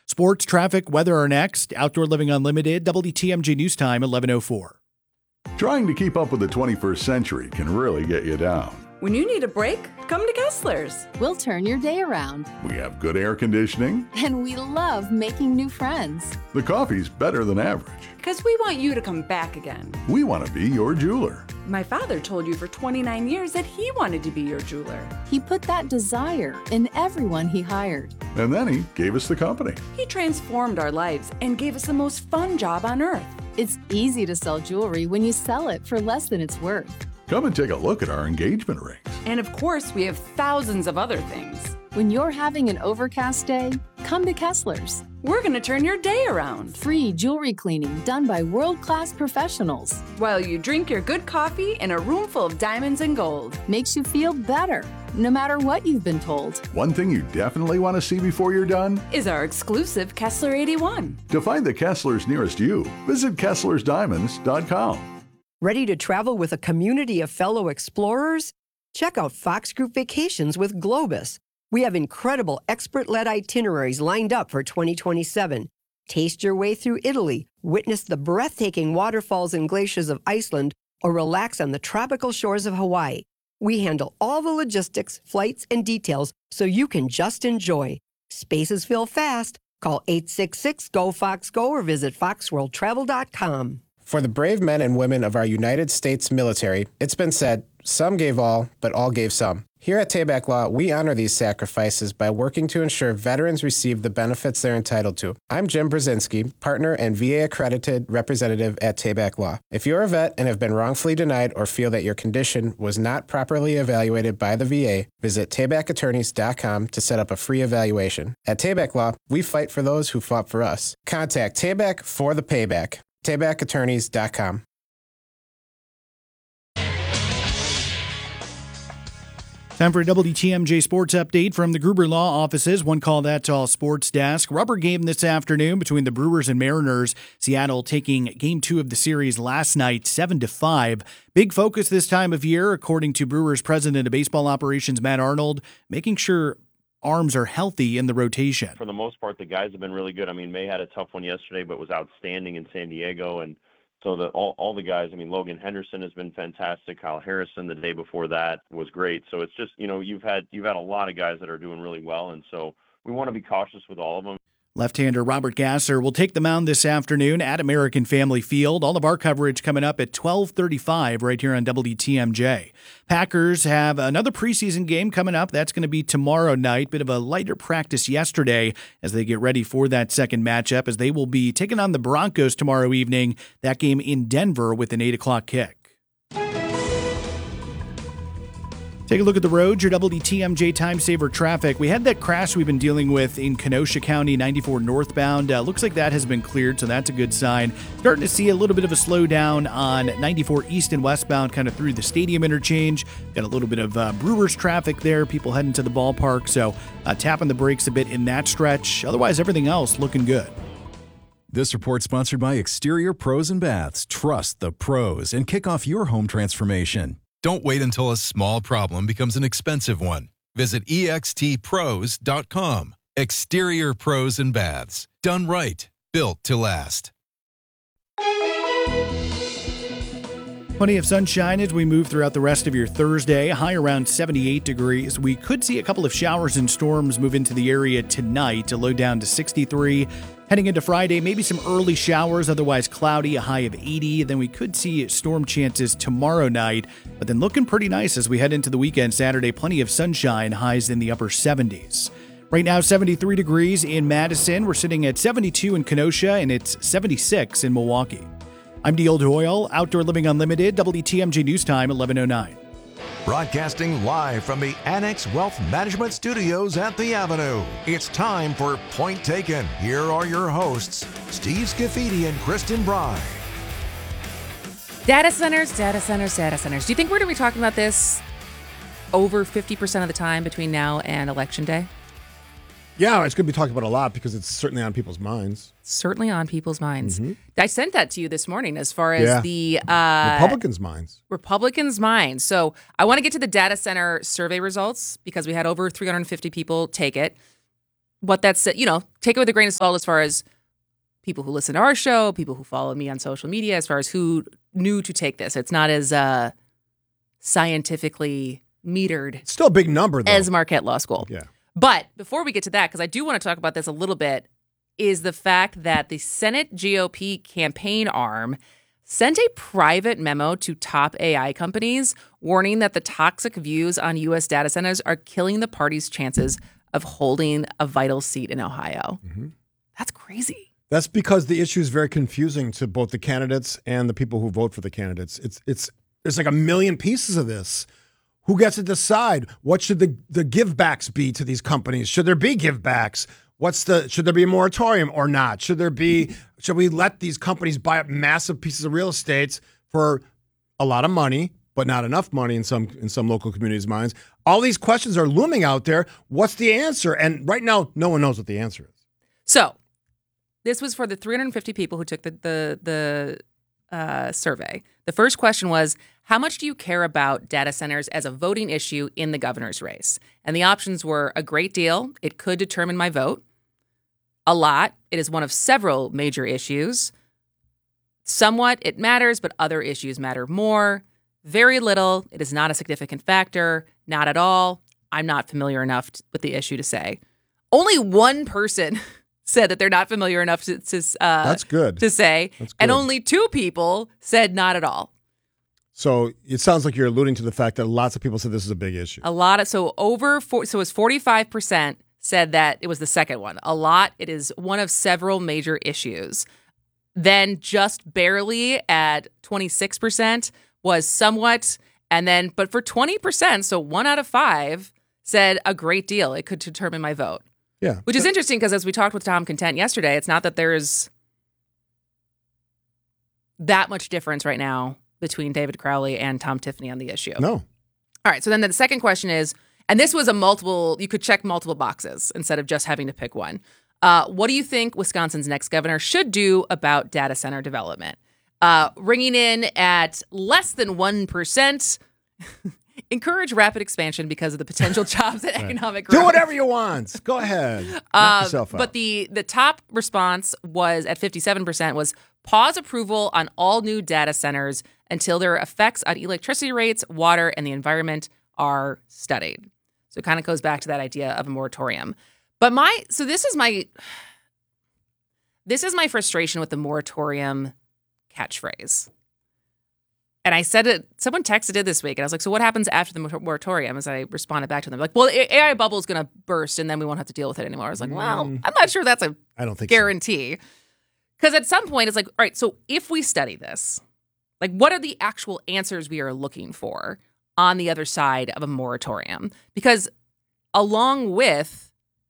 Sports, traffic, weather are next. Outdoor Living Unlimited, WTMJ News Time, 11:04. Trying to keep up with the 21st century can really get you down. When you need a break, come to Kessler's. We'll turn your day around. We have good air conditioning. And we love making new friends. The coffee's better than average. Because we want you to come back again. We want to be your jeweler. My father told you for 29 years that he wanted to be your jeweler. He put that desire in everyone he hired. And then he gave us the company. He transformed our lives and gave us the most fun job on earth. It's easy to sell jewelry when you sell it for less than it's worth. Come and take a look at our engagement rings. And of course, we have thousands of other things. When you're having an overcast day, come to Kessler's. We're going to turn your day around. Free jewelry cleaning done by world-class professionals. While you drink your good coffee in a room full of diamonds and gold. Makes you feel better, no matter what you've been told. One thing you definitely want to see before you're done is our exclusive Kessler 81. To find the Kesslers nearest you, visit KesslersDiamonds.com. Ready to travel with a community of fellow explorers? Check out Fox Group Vacations with Globus. We have incredible expert-led itineraries lined up for 2027. Taste your way through Italy, witness the breathtaking waterfalls and glaciers of Iceland, or relax on the tropical shores of Hawaii. We handle all the logistics, flights, and details so you can just enjoy. Spaces fill fast. Call 866-GO-FOX-GO or visit foxworldtravel.com. For the brave men and women of our United States military, it's been said, some gave all, but all gave some. Here at Tabak Law, we honor these sacrifices by working to ensure veterans receive the benefits they're entitled to. I'm Jim Brzezinski, partner and VA-accredited representative at Tabak Law. If you're a vet and have been wrongfully denied or feel that your condition was not properly evaluated by the VA, visit tabakattorneys.com to set up a free evaluation. At Tabak Law, we fight for those who fought for us. Contact Tabak for the payback. tabakattorneys.com. Time for a WTMJ Sports Update from the Gruber Law Offices. One call that's all sports desk. Rubber game this afternoon between the Brewers and Mariners. Seattle taking Game 2 of the series last night, 7-5. Big focus this time of year, according to Brewers President of Baseball Operations Matt Arnold, making sure arms are healthy in the rotation. For the most part, the guys have been really good. I mean, May had a tough one yesterday, but was outstanding in San Diego. And so all the guys, I mean, Logan Henderson has been fantastic. Kyle Harrison the day before that was great. So it's just, you've had a lot of guys that are doing really well. And so we want to be cautious with all of them. Left-hander Robert Gasser will take the mound this afternoon at American Family Field. All of our coverage coming up at 12:35 right here on WTMJ. Packers have another preseason game coming up. That's going to be tomorrow night. Bit of a lighter practice yesterday as they get ready for that second matchup, as they will be taking on the Broncos tomorrow evening. That game in Denver with an 8 o'clock kick. Take a look at the road, your WTMJ Time Saver traffic. We had that crash we've been dealing with in Kenosha County, 94 northbound. Looks like that has been cleared, so that's a good sign. Starting to see a little bit of a slowdown on 94 east and westbound, kind of through the stadium interchange. Got a little bit of Brewers traffic there, people heading to the ballpark, so tapping the brakes a bit in that stretch. Otherwise, everything else looking good. This report sponsored by Exterior Pros and Baths. Trust the pros and kick off your home transformation. Don't wait until a small problem becomes an expensive one. Visit extpros.com. Exterior Pros and Baths. Done right. Built to last. Plenty of sunshine as we move throughout the rest of your Thursday. High around 78 degrees. We could see a couple of showers and storms move into the area tonight, a low down to 63. Heading into Friday, maybe some early showers, otherwise cloudy, a high of 80. Then we could see storm chances tomorrow night, but then looking pretty nice as we head into the weekend. Saturday, plenty of sunshine, highs in the upper 70s. Right now, 73 degrees in Madison. We're sitting at 72 in Kenosha, and it's 76 in Milwaukee. I'm Neil Doyle, Outdoor Living Unlimited, WTMJ News Time, 11:09. Broadcasting live from the Annex Wealth Management Studios at The Avenue. It's time for Point Taken. Here are your hosts, Steve Scafidi and Kristen Bry. Data centers, data centers, data centers. Do you think we're going to be talking about this over 50% of the time between now and Election Day? Yeah, it's going to be talked about a lot because it's certainly on people's minds. Certainly on people's minds. Mm-hmm. I sent that to you this morning as far as the Republicans' minds. Republicans' minds. So I want to get to the data center survey results because we had over 350 people take it. what that's, take it with a grain of salt as far as people who listen to our show, people who follow me on social media, as far as who knew to take this. It's not as scientifically metered. It's still a big number, though. As Marquette Law School. Yeah. But before we get to that, because I do want to talk about this a little bit, is the fact that the Senate GOP campaign arm sent a private memo to top AI companies warning that the toxic views on U.S. data centers are killing the party's chances of holding a vital seat in Ohio. Mm-hmm. That's crazy. That's because the issue is very confusing to both the candidates and the people who vote for the candidates. There's like a million pieces of this. Who gets to decide? What should the give-backs be to these companies? Should there be give-backs? Should there be a moratorium or not? Should we let these companies buy up massive pieces of real estate for a lot of money, but not enough money in some local communities' minds? All these questions are looming out there. What's the answer? And right now, no one knows what the answer is. So this was for the 350 people who took the survey. The first question was, how much do you care about data centers as a voting issue in the governor's race? And the options were a great deal. It could determine my vote. A lot. It is one of several major issues. Somewhat, it matters, but other issues matter more. Very little. It is not a significant factor. Not at all. I'm not familiar enough with the issue to say. Only one person said that they're not familiar enough to That's good. to say. That's good. And only 2 people said not at all. So it sounds like you're alluding to the fact that lots of people said this is a big issue. So it was 45% said that it was the second one. A lot. It is one of several major issues. Then just barely at 26% was somewhat, but for 20%, so 1 out of 5 said a great deal. It could determine my vote. Yeah. Which is interesting because as we talked with Tom Content yesterday, it's not that there's that much difference right now between David Crowley and Tom Tiffany on the issue. No. All right. So then the second question is, and this was you could check multiple boxes instead of just having to pick one. What do you think Wisconsin's next governor should do about data center development? Ringing in at less than 1%, encourage rapid expansion because of the potential jobs and economic growth. Do whatever you want. Go ahead. Knock yourself out. But the top response was at 57% was pause approval on all new data centers until their effects on electricity rates, water, and the environment are studied. So it kind of goes back to that idea of a moratorium. But this is my frustration with the moratorium catchphrase. And I said it, someone texted it this week, and I was like, so what happens after the moratorium? As I responded back to them, like, well, AI bubble is going to burst, and then we won't have to deal with it anymore. I was like, well, I'm not sure that's a guarantee. Because at some point, it's like, all right, so if we study this, like, what are the actual answers we are looking for on the other side of a moratorium? Because along with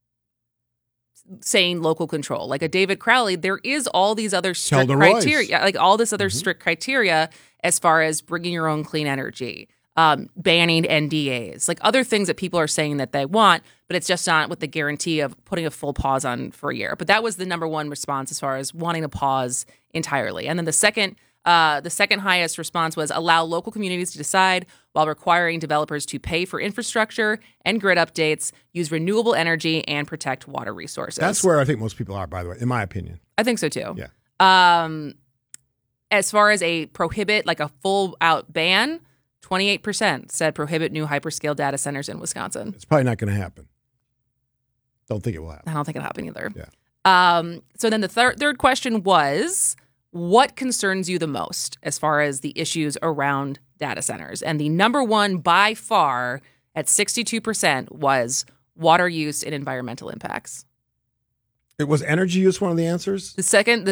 saying local control, like a David Crowley, there is all these other strict criteria, like all this other strict criteria as far as bringing your own clean energy, banning NDAs, like other things that people are saying that they want, but it's just not with the guarantee of putting a full pause on for a year. But that was the number one response as far as wanting to pause entirely. And then the second highest response was allow local communities to decide while requiring developers to pay for infrastructure and grid updates, use renewable energy, and protect water resources. That's where I think most people are, by the way, in my opinion. I think so too. Yeah. As far as a prohibit, like a full out ban, 28% said prohibit new hyperscale data centers in Wisconsin. It's probably not going to happen. Don't think it will happen. I don't think it'll happen either. Yeah. So then the third question was, what concerns you the most as far as the issues around data centers? And the number one by far at 62% was water use and environmental impacts. It was energy use one of the answers? The second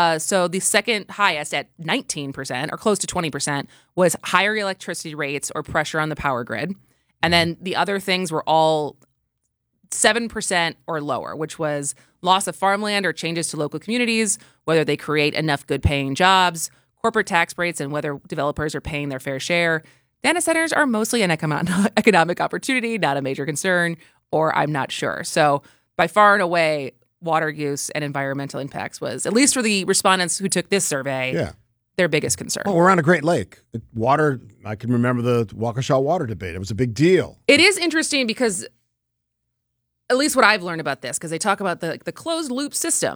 highest at 19% or close to 20% was higher electricity rates or pressure on the power grid. And then the other things were all 7% or lower, which was loss of farmland or changes to local communities, whether they create enough good paying jobs, corporate tax rates, and whether developers are paying their fair share. Data centers are mostly an economic opportunity, not a major concern, or I'm not sure. So by far and away, water use and environmental impacts was, at least for the respondents who took this survey, their biggest concern. Well, we're on a Great Lake. Water, I can remember the Waukesha water debate. It was a big deal. It is interesting because at least what I've learned about this, because they talk about the closed loop system.